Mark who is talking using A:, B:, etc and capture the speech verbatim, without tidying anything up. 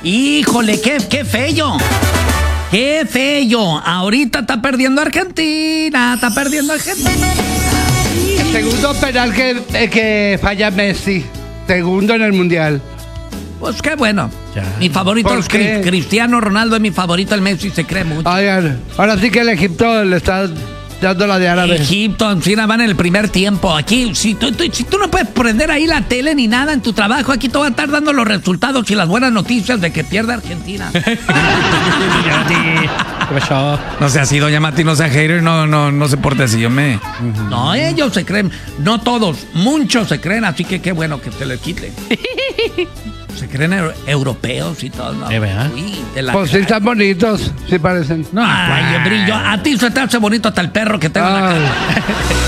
A: Híjole, qué, qué feo. Qué feo. Ahorita está perdiendo Argentina. Está perdiendo Argentina.
B: El segundo penal que, que falla Messi. Segundo en el Mundial.
A: Pues qué bueno.
C: Ya.
A: Mi favorito
B: ¿Por
A: es
B: qué?
A: Cri- Cristiano Ronaldo, es mi favorito, el Messi se cree mucho.
B: Oigan, ahora sí que el Egipto le está dando la de árabe.
A: Egipto, encima van en el primer tiempo. Aquí, si tú, tú- si tú no puedes prender ahí la tele ni nada en tu trabajo, aquí te va a estar dando los resultados y las buenas noticias de que pierde Argentina.
C: ¿Qué pasó?
D: No sea así, doña Mati, no sea hater, no, no, no se porte así, yo me...
A: No, ellos se creen, no todos, muchos se creen, así que qué bueno que se les quite. Se creen eu- europeos y todo. ¿no?
C: Eh, ¿verdad?
A: Uy, de la
B: Pues sí están bonitos, sí parecen.
A: Ay, brillo, a ti se te hace bonito hasta el perro que tengo en la cara.
B: Ay.